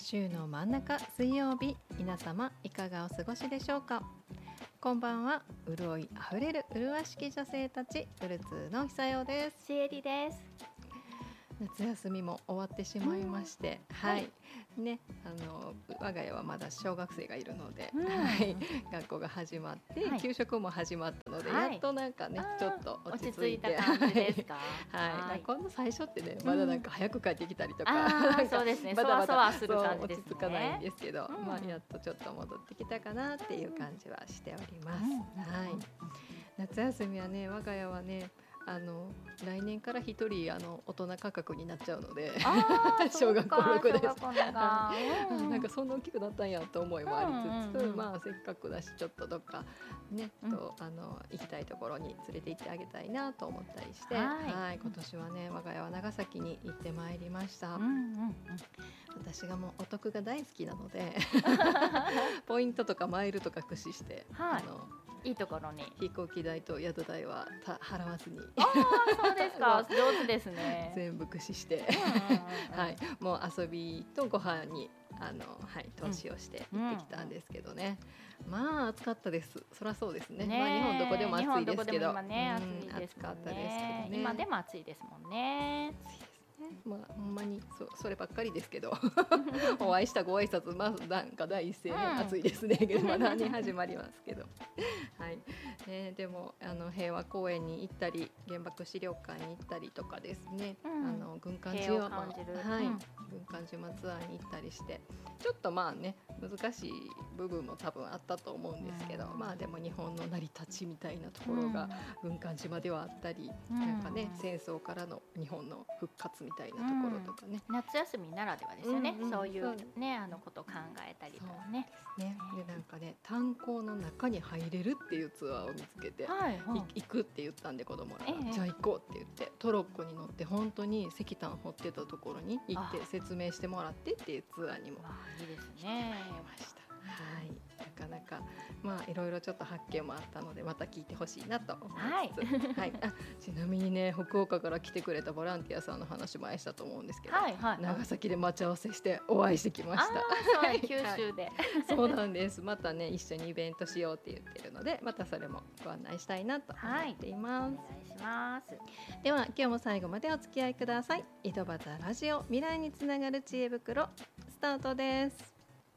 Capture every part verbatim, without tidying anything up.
週の真ん中水曜日、皆様いかがお過ごしでしょうか。こんばんは。潤いあふれる麗しき女性たち、ウルツーの久代です。 シエリです。 夏休みも終わってしまいまして、はい、はいね、あの我が家はまだ小学生がいるので、うんはい、学校が始まって、はい、給食も始まったので、はい、やっとなんかねちょっと落ち着いて、 落ち着いた感じですか。 はい、はい、学校の最初ってねまだなんか早く帰ってきたりとか、 うん、そうですね、まだまだそわそわする感じですね。 落ち着かないんですけど、うん、まあ、やっとちょっと戻ってきたかなっていう感じはしております、うん、はい。夏休みはね、我が家はねあの来年から一人あの大人価格になっちゃうので小学校ろくです。なんかそんな大きくなったんやと思いもありつつ、うんうんうん、まあせっかくだしちょっとどっかね、うん、とあの行きたいところに連れて行ってあげたいなと思ったりして、はい、はい、今年はね我が家は長崎に行ってまいりました、うんうんうん、私がもうお得が大好きなのでポイントとかマイルとか駆使して、 はい、 あのいいところに飛行機代と宿代は払わずにあそうですか上手ですね全部駆使して、はい、もう遊びとご飯にあの、はい、投資をして行ってきたんですけどね、うんうん、まあ暑かったです。そりゃそうです ね, ね、まあ、日本どこでも暑いですけど、 今ね、 うん、暑かったですけどね。 今でも暑いですもんね。 まあ、ほんまに そ, そればっかりですけどお会いしたご挨拶、まあ、なんか第一声ね、うん、暑いですねまだね始まりますけどはいえー、でもあの平和公園に行ったり原爆資料館に行ったりとかですね、うん、あの軍艦島、はい、うん、軍艦島ツアーに行ったりしてちょっとまあね難しい部分も多分あったと思うんですけど、うん、まあでも日本の成り立ちみたいなところが軍艦島ではあったり、うん、なんかね戦争からの日本の復活みたいなところとかね、 うん、夏休みならではですよね、うんうん、そういうねあのことを考えたりとかね。 ねでなんかね炭鉱の中に入れるっていうツアーを見つけて、はいはい、行くって言ったんで子供らが、ええ、じゃあ行こうって言ってトロッコに乗って本当に石炭掘ってたところに行って説明してもらってっていうツアーにもいいですねました。はい、なかなかまあいろいろちょっと発見もあったのでまた聞いてほしいなと思います、はいはい、あちなみにね福岡から来てくれたボランティアさんの話もしたと思うんですけど、はいはい、長崎で待ち合わせしてお会いしてきました。 そう、九州で、はい、 そうなんです。またね一緒にイベントしようって言ってるのでまたそれもご案内したいなと思っています、 はい、お願いします。 では今日も最後までお付き合いください。井戸端ラジオ未来につながる知恵袋スタートです。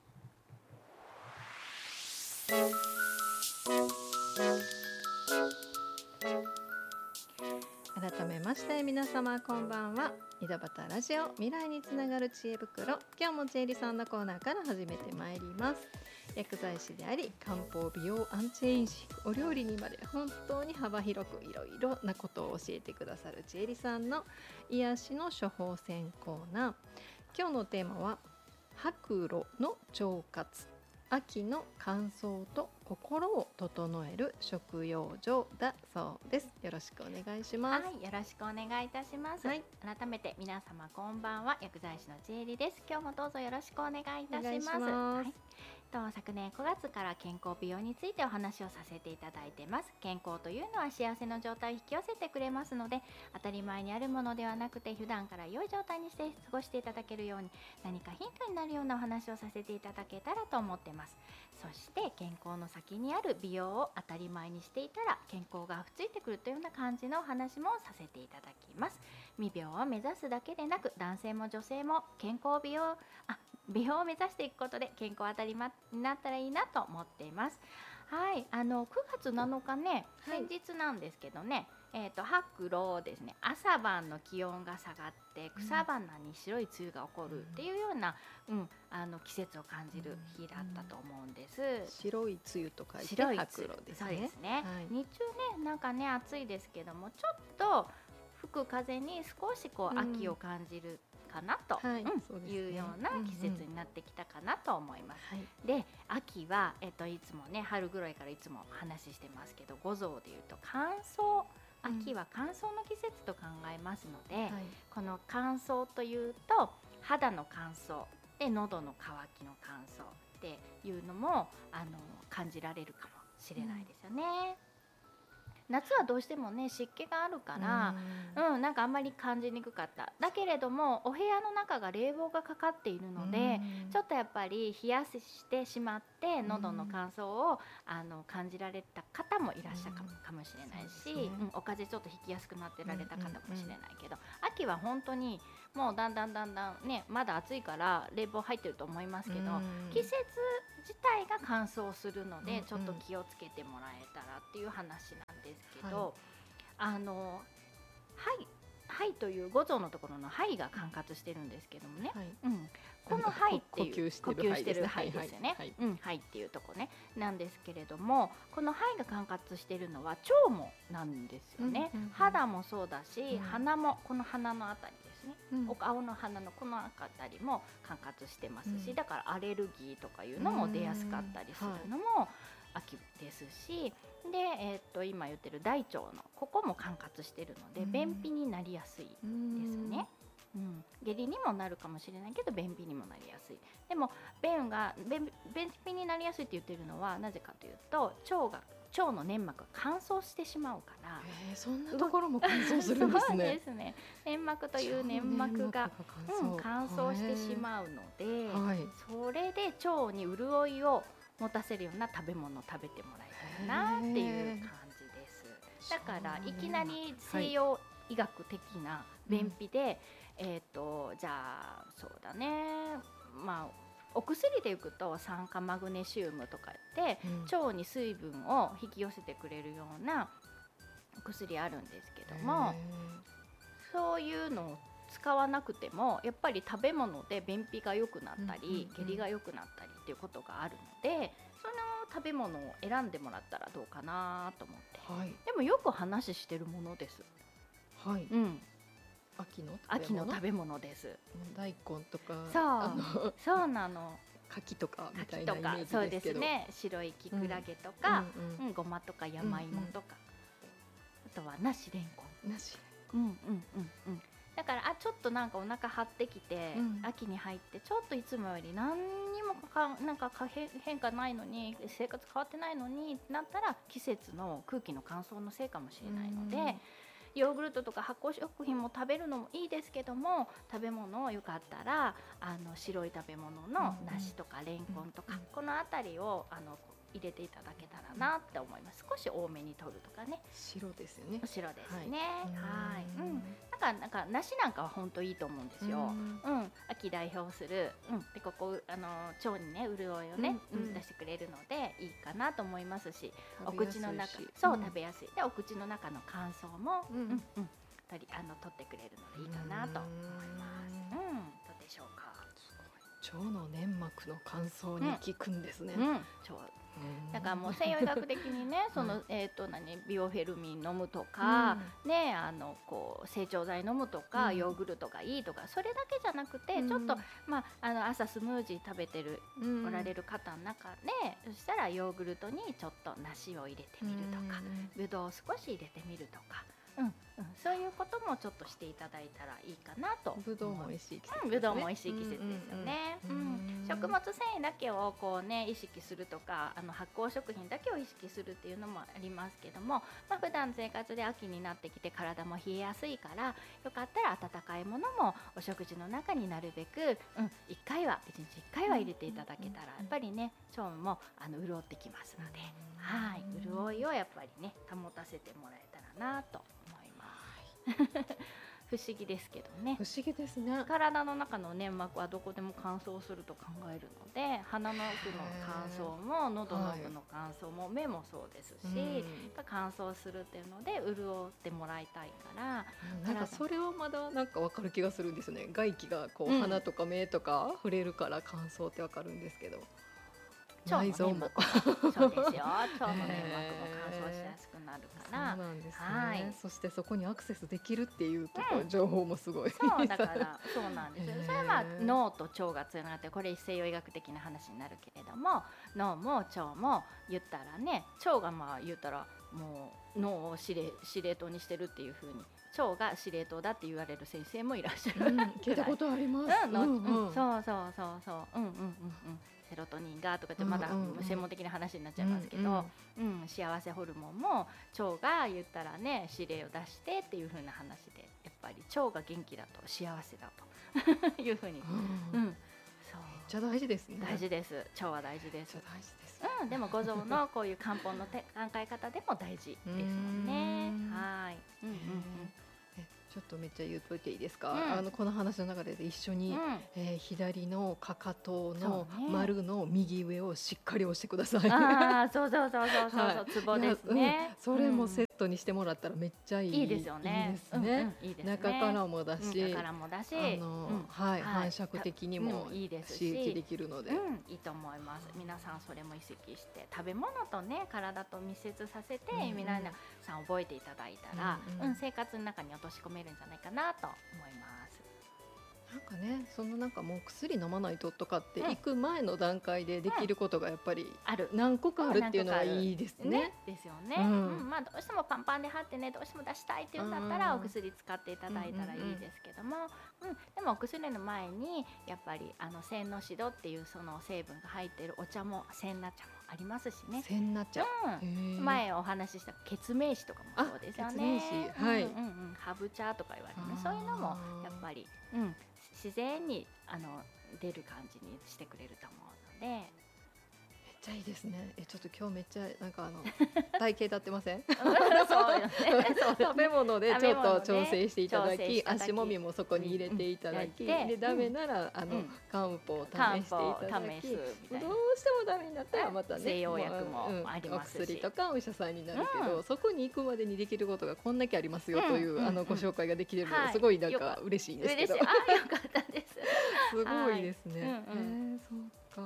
改めまして皆様こんばんは。井戸端ラジオ未来につながる知恵袋、今日もちえりさんのコーナーから始めてまいります。薬剤師であり漢方美容アンチエイジングお料理にまで本当に幅広くいろいろなことを教えてくださるちえりさんの癒しの処方箋コーナー。今日のテーマは白露の腸活、秋の乾燥と心を整える食養生だそうです。よろしくお願いします。 はい、よろしくお願いいたします、はい、改めて皆様こんばんは。薬剤師のちえりです。今日もどうぞよろしくお願いいたします。 お願いします。はい、 と昨年くがつから健康美容についてお話をさせていただいています。健康というのは幸せの状態を引き寄せてくれますので、当たり前にあるものではなくて普段から良い状態にして過ごしていただけるように、何かヒントになるようなお話をさせていただけたらと思ってます。そして健康の先にある美容を当たり前にしていたら健康がふついてくるというような感じのお話もさせていただきます。美容を目指すだけでなく男性も女性も健康美容あ美容を目指していくことで健康当たり前になったらいいなと思っています。はい、あのくがつなのかね、先日なんですけどね、はい、えーと白露ですね、朝晩の気温が下がって草花に白い梅雨が起こるっていうような、うん、あの季節を感じる日だったと思うんです、うん、 白い梅雨と書いて白露ですね。 そうですね、 はい、 日中ねなんかね暑いですけども、ちょっと吹く風に少しこう秋を感じるかなと、うんはいうんね、いうような季節になってきたかなと思います、うんうん、で秋は、えっと、いつもね春ぐらいからいつも話してますけど、五臓でいうと乾燥、秋は乾燥の季節と考えますので、うんはい、この乾燥というと肌の乾燥で喉の渇きの乾燥っていうのもあの感じられるかもしれないですよね、 夏はどうしてもね湿気があるから、うん、なんかあんまり感じにくかった。だけれどもお部屋の中が冷房がかかっているので、ちょっとやっぱり冷やしてしまって喉の乾燥をあの感じられた方もいらっしゃるかも、かもしれないし、ね、うん、お風邪ちょっとひきやすくなってられた方かもしれないけど、秋は本当にもうだんだんだんだんね、まだ暑いから冷房入ってると思いますけど、季節自体が乾燥するのでちょっと気をつけてもらえたらっていう話なんですけど、はい、あの肺肺という五臓のところの肺が管轄してるんですけどもね、はい、うん、この肺っていう呼吸してる肺ですよね、はいはい、うん、肺っていうとこねなんですけれども、この肺が管轄してるのは腸もなんですよね、うんうんうん、肌もそうだし、うん、鼻もこの鼻のあたりですね、うん、青の鼻のこのあたりも管轄してますし、うん、だからアレルギーとかいうのも出やすかったりするのも秋ですし、で、えー、っと今言ってる大腸のここも管轄してるので、うん、便秘になりやすいですね、うん、下痢にもなるかもしれないけど便秘にもなりやすい。でも便が 便, 便秘になりやすいって言ってるのはなぜかというと、腸が腸の粘膜が乾燥してしまうから。 へー、そんなところも乾燥するんですね。 そうですね、粘膜という粘膜が乾燥、うん、乾燥してしまうので、はい、それで腸に潤いを持たせるような食べ物を食べてもらいたいなっていう感じです。だからいきなり西洋医学的な便秘で、はい、えーとじゃあそうだね、まあお薬でいくと酸化マグネシウムとかって、うん、腸に水分を引き寄せてくれるようなお薬あるんですけども、そういうのを使わなくてもやっぱり食べ物で便秘が良くなったり、うんうんうん、下痢が良くなったりっていうことがあるので、その食べ物を選んでもらったらどうかなと思って、はい、でもよく話してるものです。はい、うん、秋の秋の食べ物です。 大根とか、 そうあのそうなの、 柿とかみたいなイメージですけど、 そうですね、白いキクラゲとか、うんうんうん、ごまとか山芋とか、うんうん、あとは梨レンコン、梨レンコン、うんうんうんうん、だからあちょっとなんかお腹張ってきて、うん、秋に入ってちょっといつもより何にもかなんか変化ないのに、生活変わってないのにってなったら、季節の空気の乾燥のせいかもしれないので、うん、ヨーグルトとか発酵食品も食べるのもいいですけども、食べ物をよかったらあの白い食べ物の梨とかレンコンとか、うん、このあたりをあの入れていただけたらなって思います。少し多めに取るとかね。 白ですよね。 白ですね。はい。うん。なんかなんか梨なんかは本当いいと思うんですよ。うん。うん、秋代表する、うん、でここあの腸にね潤いをね、うんうん、出してくれるのでいいかなと思いますし、お口の中そう、うん、食べやすい。でお口の中の乾燥も、うんうんうん、取りあの取ってくれるのでいいかなと思います。うん。どうでしょうか。 腸の粘膜の乾燥に効くんですね。 うん。うん、腸だからもう西洋医学的にねその、えー、と何ビオフェルミン飲むとか、うん、ね、あのこう整腸剤飲むとか、うん、ヨーグルトがいいとか、それだけじゃなくて、うん、ちょっと、まあ、あの朝スムージー食べてる、うん、おられる方の中で、そしたらヨーグルトにちょっと梨を入れてみるとか、ぶどうを少し入れてみるとか、うんうん、そういうこともちょっとしていただいたらいいかなと。 ぶどうも美味しい季節ですね。 うん、ぶどうも美味しい季節ですよね。うんうんうん、食物繊維だけをこうね意識するとか、あの発酵食品だけを意識するっていうのもありますけども、まあ、普段生活で秋になってきて体も冷えやすいから、よかったら温かいものもお食事の中になるべく、うん、いっかいはいちにちいっかいは入れていただけたら、やっぱりね腸もあの潤ってきますので、はい、潤いをやっぱりね保たせてもらえたらなと不思議ですけどね。 不思議ですね。 体の中の粘膜はどこでも乾燥すると考えるので、鼻の奥の乾燥も喉の奥の乾燥も、はい、目もそうですし、うん、乾燥するっていうので潤ってもらいたいから、 うん、なんかそれはまだなんか分かる気がするんですね。外気がこう、うん、鼻とか目とか触れるから乾燥って分かるんですけど、内臓もそうですよ。腸の粘膜も乾燥しやすくなるから。 そうなんですね。はい、そしてそこにアクセスできるっていうところ、うん、情報もすごい。 そうだからそうなんですよ。それはまあ脳と腸がつながって、これ西洋医学的な話になるけれども、脳も腸も言ったらね、腸がまあ言ったらもう脳を司令司令塔にしてるっていう風に。腸が司令塔だって言われる先生もいらっしゃる、 うん、聞いたことあります。 うんうんうん、そうそうそうそう、うんうんうんうん、 セロトニンがとかってまだ専門的な話になっちゃいますけど、うんうんうん、幸せホルモンも腸が言ったらね指令を出してっていう風な話で、やっぱり腸が元気だと幸せだという風に、うん、うん、そうめっちゃ大事ですね。 大事です。腸は大事です。 めっちゃ大事です。 うん、でも五臓のこういう漢方の考え方でも大事ですもんね。はい、うんうんうん。 ちょっとめっちゃ言うといていいですか、 うん、 あのこの話の中で一緒に、 うんえー、左のかかとの丸の右上をしっかり押してください。 ね、ああ、そうそうそうそうそう、はい、ツボですね、 うん、それもセットにしてもらったらめっちゃいい、 いいですよね。 いいですね、 うんうん、いいですね。 中からもだし、 中からもだし、 あの、うん、はい、はい、反射的にもいいですし、 刺激できるので、 うん、いいと思います。皆さんそれも意識して食べ物とね体と密接させて、うんうん、皆さん覚えていただいたら、うんうんうん、生活の中に落とし込めるんじゃないかなと思います。 なんかね、そのなんかもう薬飲まないととかって行く前の段階でできることがやっぱり何個かあるっていうのはいいですね。 ねですよね、うんうん、まあどうしてもパンパンで張ってねどうしても出したいっていうんだったらお薬使っていただいたらいいですけども、うんうん、でもお薬の前にやっぱりあのセンノシドっていうその成分が入っているお茶もセンナ茶もありますしね。 センナ茶、 うん、前お話しした血明子とかもそうですよね。 血明子、はい、うんうんうん、 ハブ茶とか言われるね、そういうのもやっぱり、うん、自然にあの出る感じにしてくれると思うので、めっちゃいいですね。えちょっと今日めっちゃなんかあの体型立ってません？ そうよね。 食べ物でちょっと調整していただき、足もみもそこに入れていただき、でダメならあの漢方を試していただき、どうしてもダメになったらまたね西洋薬もありますし、 お薬とかお医者さんになるけど、そこに行くまでにできることがこんだけありますよというあのご紹介ができるのがすごいなんか嬉しいんですけど、 あよかったです。 すごいですね。 はい、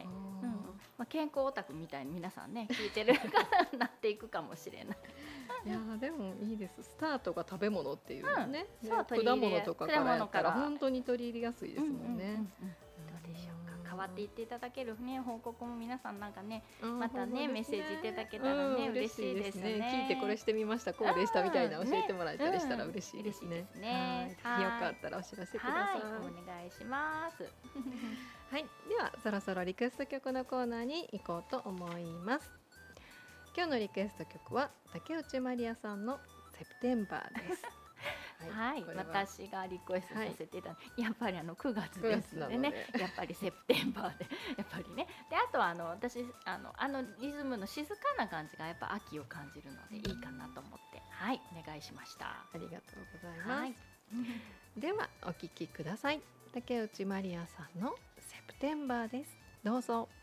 うん、まあ、健康オタクみたいに皆さんね聞いてる方になっていくかもしれない。 いやでもいいです。スタートが食べ物っていうのね、 うん、そう果物とかからやったら本当に取り入れやすいですもんね。 どうでしょうか。変わっていっていただけるね報告も皆さんなんかねまたねメッセージいただけたらね、うん、嬉しいですね。 聞いてこれしてみましたこうでしたみたいな教えてもらえたりしたら嬉しいですね。はい、よかったらお知らせください。 はい、お願いします。 はい、ではそろそろリクエスト曲のコーナーに行こうと思います。今日のリクエスト曲は竹内まりやさんのセプテンバーです。 はい、はい、私がリクエストさせていただいて、はい、やっぱりあのくがつですのでね、やっぱりセプテンバーでやっぱりね、であとはあの私あのあのリズムの静かな感じがやっぱ秋を感じるのでいいかなと思ってはいお願いしました。ありがとうございます。はい、ではお聴きください。竹内まりやさんのセプテンバーです。どうぞ。